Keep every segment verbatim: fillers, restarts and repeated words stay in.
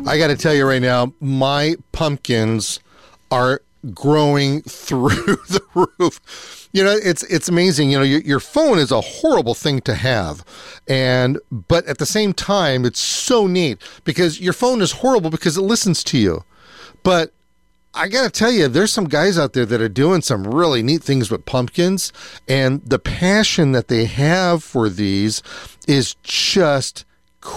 I got to tell you right now, my pumpkins are growing through the roof. You know, it's it's amazing. You know, your, your phone is a horrible thing to have, and but at the same time, it's so neat because your phone is horrible because it listens to you. But I got to tell you, there's some guys out there that are doing some really neat things with pumpkins, and the passion that they have for these is just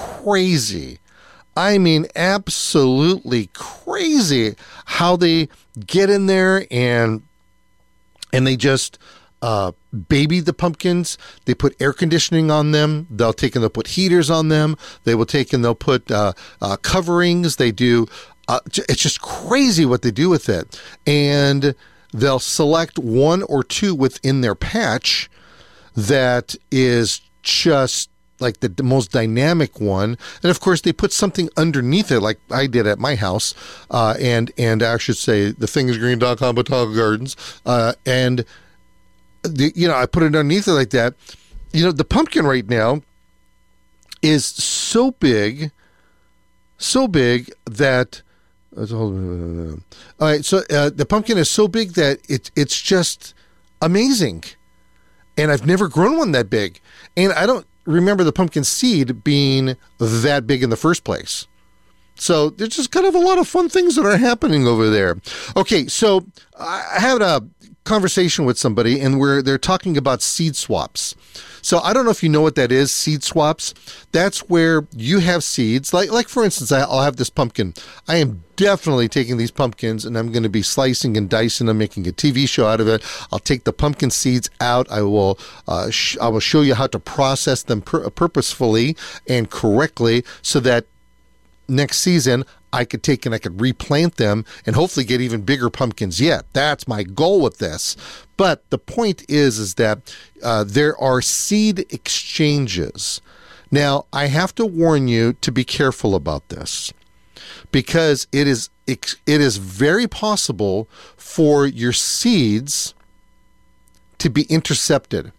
crazy. I mean, absolutely crazy how they get in there and and they just uh, baby the pumpkins. They put air conditioning on them. They'll take and they'll put heaters on them. They will take and they'll put uh, uh, coverings. They do. Uh, it's just crazy what they do with it. And they'll select one or two within their patch that is just like the, the most dynamic one. And of course, they put something underneath it, like I did at my house. Uh, and, and I should say the thing is green dot com Botanical Gardens. Uh, and, the, you know, I put it underneath it like that. You know, the pumpkin right now is so big, so big that, all right, so uh, the pumpkin is so big that it, it's just amazing. And I've never grown one that big. And I don't remember the pumpkin seed being that big in the first place. So there's just kind of a lot of fun things that are happening over there. Okay, so I had a conversation with somebody and we're they're talking about seed swaps. So I don't know if you know what that is, seed swaps. That's where you have seeds. Like, like for instance, I'll have this pumpkin. I am definitely taking these pumpkins and I'm going to be slicing and dicing them, making a T V show out of it. I'll take the pumpkin seeds out. I will uh, sh- I will show you how to process them pur- purposefully and correctly so that next season I could take and I could replant them and hopefully get even bigger pumpkins yet. That's my goal with this. But the point is, is that uh, there are seed exchanges. Now, I have to warn you to be careful about this because it is it is very possible for your seeds to be intercepted.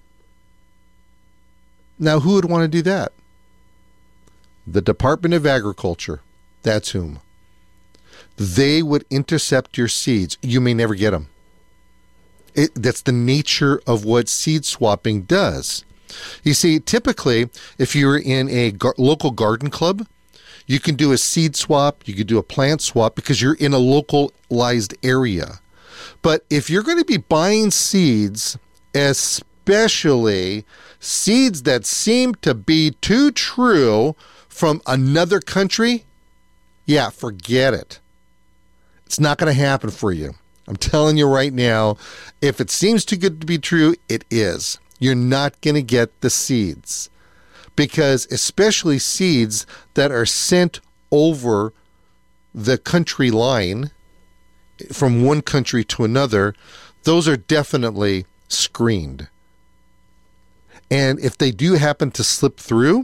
Now, who would want to do that? The Department of Agriculture. That's whom. They would intercept your seeds. You may never get them. It, that's the nature of what seed swapping does. You see, typically, if you're in a gar- local garden club, you can do a seed swap, you can do a plant swap because you're in a localized area. But if you're going to be buying seeds, especially seeds that seem to be too true from another country, yeah, forget it. It's not going to happen for you. I'm telling you right now, if it seems too good to be true, it is. You're not going to get the seeds. Because especially seeds that are sent over the country line from one country to another, those are definitely screened. And if they do happen to slip through,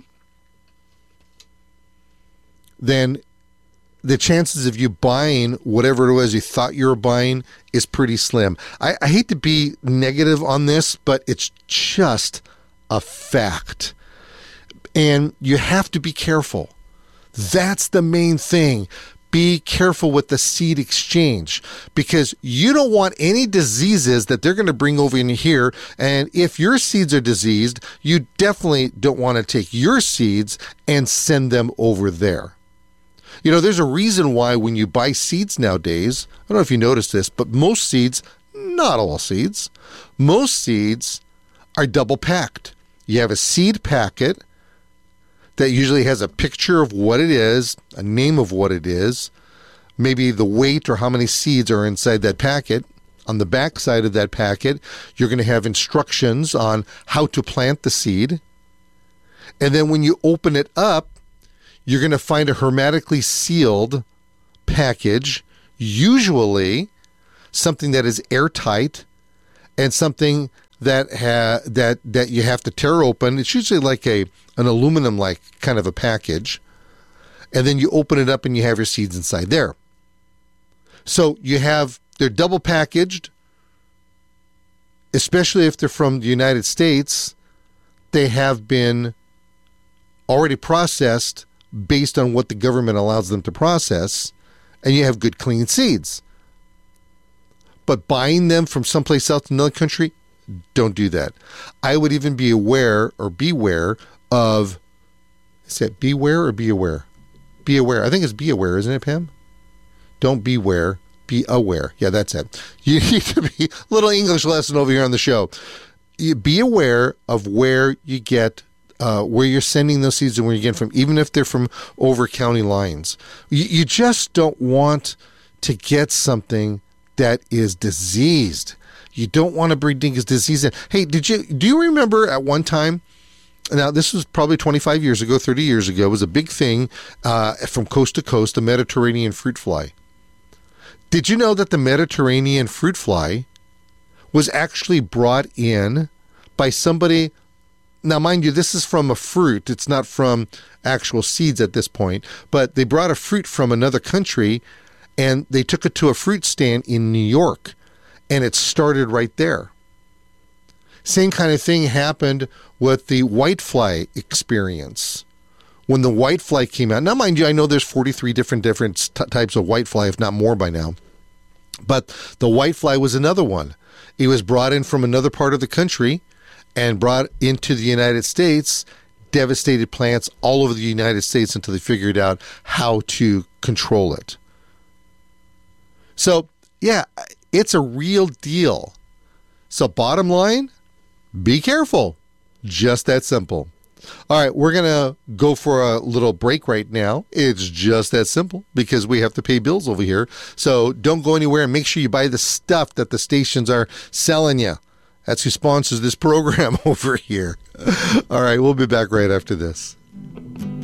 then the chances of you buying whatever it was you thought you were buying is pretty slim. I, I hate to be negative on this, but it's just a fact. And you have to be careful. That's the main thing. Be careful with the seed exchange because you don't want any diseases that they're going to bring over in here. And if your seeds are diseased, you definitely don't want to take your seeds and send them over there. You know, there's a reason why when you buy seeds nowadays, I don't know if you noticed this, but most seeds, not all seeds, most seeds are double packed. You have a seed packet that usually has a picture of what it is, a name of what it is, maybe the weight or how many seeds are inside that packet. On the back side of that packet, you're going to have instructions on how to plant the seed. And then when you open it up, you're going to find a hermetically sealed package, usually something that is airtight and something that ha- that that you have to tear open. It's usually like a an aluminum like kind of a package. And then you open it up and you have your seeds inside there. So you have, they're double packaged, especially if they're from the United States. They have been already processed based on what the government allows them to process, and you have good, clean seeds. But buying them from someplace else in another country, don't do that. I would even be aware or beware of, is that beware or be aware? Be aware. I think it's be aware, isn't it, Pam? Don't beware, be aware. Yeah, that's it. You need to be, little English lesson over here on the show. You be aware of where you get, uh, where you're sending those seeds and where you get from, even if they're from over county lines. You, you just don't want to get something that is diseased. You don't want to bring disease in. Hey, did you do you remember at one time? Now, this was probably twenty-five years ago, thirty years ago. It was a big thing uh, from coast to coast, the Mediterranean fruit fly. Did you know that the Mediterranean fruit fly was actually brought in by somebody? Now, mind you, this is from a fruit. It's not from actual seeds at this point. But they brought a fruit from another country, and they took it to a fruit stand in New York, and it started right there. Same kind of thing happened with the whitefly experience. When the whitefly came out, now mind you, I know there's forty-three different different t- types of whitefly, if not more by now. But the whitefly was another one. It was brought in from another part of the country and brought into the United States, devastated plants all over the United States until they figured out how to control it. So, yeah, it's a real deal. So bottom line, be careful. Just that simple. All right, we're going to go for a little break right now. It's just that simple because we have to pay bills over here. So don't go anywhere and make sure you buy the stuff that the stations are selling you. That's who sponsors this program over here. All right, we'll be back right after this.